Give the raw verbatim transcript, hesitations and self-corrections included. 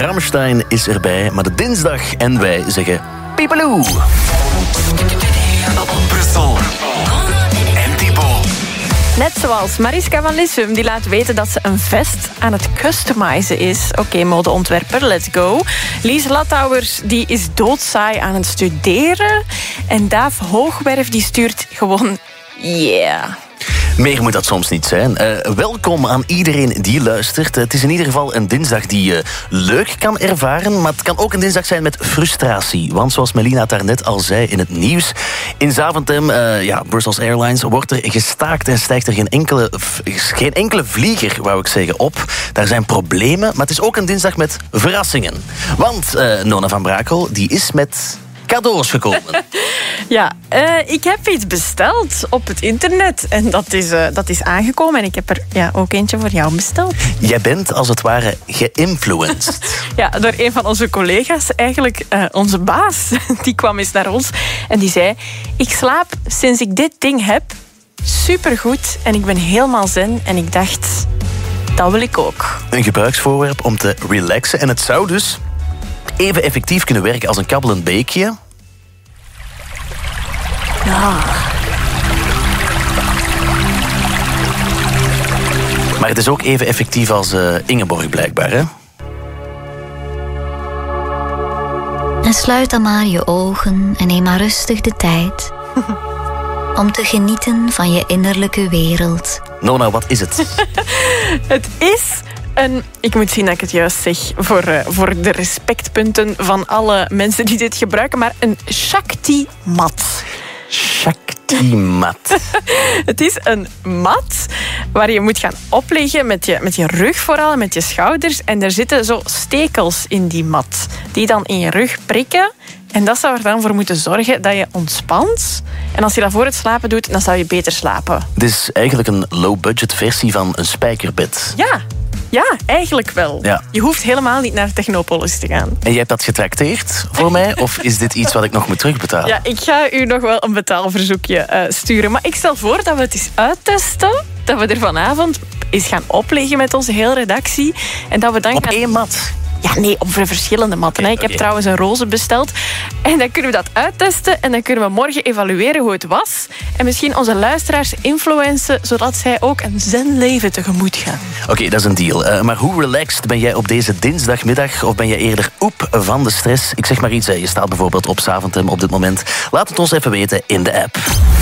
Rammstein is erbij, maar de dinsdag en wij zeggen Piepeloe. Brussel. En Thibaut. Net zoals Mariska van Lissum, die laat weten dat ze een vest aan het customizen is. Oké, okay, modeontwerper, let's go. Lies Lattauwers, die is doodsaai aan het studeren. En Daaf Hoogwerf, die stuurt gewoon yeah. Meer moet dat soms niet zijn. Uh, welkom aan iedereen die luistert. Het is in ieder geval een dinsdag die je leuk kan ervaren, maar het kan ook een dinsdag zijn met frustratie. Want zoals Melina het daarnet al zei in het nieuws, in Zaventem, uh, ja, Brussels Airlines, wordt er gestaakt en stijgt er geen enkele, geen enkele vlieger, wou ik zeggen, op. Daar zijn problemen, maar het is ook een dinsdag met verrassingen. Want uh, Nona van Brakel, die is met cadeaus gekomen. Ja, uh, ik heb iets besteld op het internet. En dat is, uh, dat is aangekomen. En ik heb er ja, ook eentje voor jou besteld. Jij bent als het ware geïnfluenced. Ja, door een van onze collega's. Eigenlijk uh, onze baas. Die kwam eens naar ons. En die zei, ik slaap sinds ik dit ding heb supergoed. En ik ben helemaal zen. En ik dacht, dat wil ik ook. Een gebruiksvoorwerp om te relaxen. En het zou dus even effectief kunnen werken als een kabbelend beekje. Ja. Maar het is ook even effectief als uh, Ingeborg blijkbaar, hè? En sluit dan maar je ogen en neem maar rustig de tijd om te genieten van je innerlijke wereld. Nona, wat is het? Het is een, ik moet zien dat ik het juist zeg voor, uh, voor de respectpunten van alle mensen die dit gebruiken, maar een Shakti-mat. Shakti-mat. Het is een mat waar je moet gaan opleggen met je, met je rug vooral en met je schouders. En er zitten zo stekels in die mat die dan in je rug prikken. En dat zou er dan voor moeten zorgen dat je ontspant. En als je dat voor het slapen doet, dan zou je beter slapen. Het is eigenlijk een low-budget versie van een spijkerbed. Ja. Ja, eigenlijk wel. Ja. Je hoeft helemaal niet naar Technopolis te gaan. En jij hebt dat getrakteerd voor mij? Of is dit iets wat ik nog moet terugbetalen? Ja, ik ga u nog wel een betaalverzoekje uh, sturen. Maar ik stel voor dat we het eens uittesten. Dat we er vanavond eens gaan opleggen met onze hele redactie. En dat we dan Op gaan... één mat? Ja, nee, op verschillende matten. Okay, ik heb okay. trouwens een roze besteld. En dan kunnen we dat uittesten. En dan kunnen we morgen evalueren hoe het was. En misschien onze luisteraars influencen, zodat zij ook een zenleven tegemoet gaan. Oké, okay, dat is een deal. Uh, maar hoe relaxed ben jij op deze dinsdagmiddag? Of ben jij eerder oep van de stress? Ik zeg maar iets, je staat bijvoorbeeld op Zaventem op dit moment. Laat het ons even weten in de app.